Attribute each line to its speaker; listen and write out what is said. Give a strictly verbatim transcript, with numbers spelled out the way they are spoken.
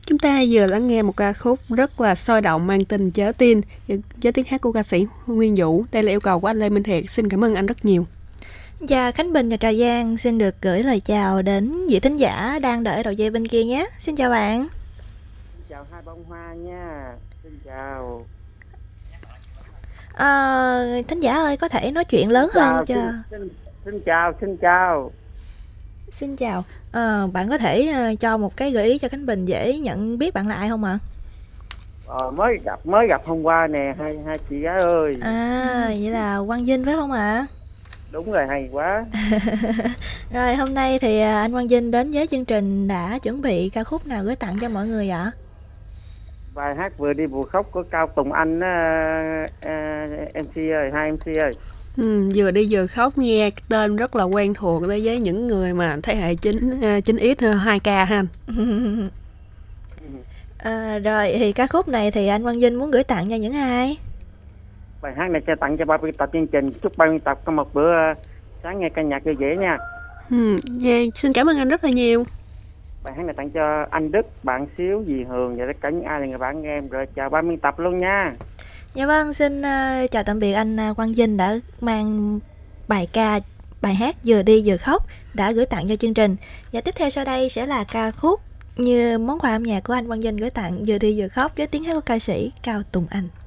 Speaker 1: Chúng ta vừa lắng nghe một ca khúc rất là sôi động mang tên Chớ Tin với tiếng hát của ca sĩ Nguyên Vũ. Đây là yêu cầu của anh Lê Minh Thiệt. Xin cảm ơn anh rất nhiều.
Speaker 2: Và Khánh Bình và Trà Giang xin được gửi lời chào đến vị thính giả đang đợi ở đầu dây bên kia nhé. Xin chào bạn.
Speaker 3: Xin chào hai bông hoa nha. Xin chào.
Speaker 2: À, thính giả ơi, có thể nói chuyện lớn
Speaker 3: Xin chào,
Speaker 2: hơn cho.
Speaker 3: Xin, xin, xin chào, xin chào.
Speaker 2: Xin chào. À, bạn có thể uh, cho một cái gợi ý cho Khánh Bình dễ nhận biết bạn là ai không ạ? À?
Speaker 3: Ờ, mới gặp mới gặp hôm qua nè, hai hai chị gái ơi.
Speaker 2: À, vậy là Quang Vinh phải không ạ? À?
Speaker 3: Đúng rồi, hay quá.
Speaker 2: Rồi hôm nay thì anh Quang Vinh đến với chương trình đã chuẩn bị ca khúc nào gửi tặng cho mọi người ạ?
Speaker 3: Bài hát Vừa Đi Vừa Khóc của Cao Tùng Anh uh, uh, em xê ơi, hai em xê ơi.
Speaker 1: Ừ, vừa đi vừa khóc nghe tên rất là quen thuộc đối với những người mà thế hệ chín chín x hai k ha.
Speaker 2: À, rồi thì ca khúc này thì anh Quang Vinh muốn gửi tặng cho những ai?
Speaker 3: Bài hát này cho tặng cho ba biên tập chương trình. Chúc ba biên tập có một bữa sáng nghe ca nhạc vui vẻ nha.
Speaker 1: Ừ, yeah, xin cảm ơn anh rất là nhiều.
Speaker 3: Bài hát này tặng cho anh Đức, bạn Xíu, dì Hường và tất cả những ai là người bạn nghe em. Rồi chào ba biên tập luôn nha.
Speaker 2: Dạ vâng, xin uh, chào tạm biệt anh Quang Vinh đã mang bài ca, bài hát Vừa Đi Vừa Khóc đã gửi tặng cho chương trình. Và tiếp theo sau đây sẽ là ca khúc như món quà âm nhạc của anh Quang Vinh gửi tặng Vừa Đi Vừa Khóc với tiếng hát của ca sĩ Cao Tùng Anh.